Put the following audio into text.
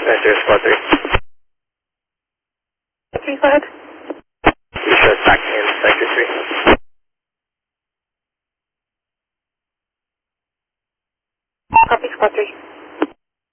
Enter Squad 3. 3, go ahead. You should back in Sector 3. Copy, Squad 3.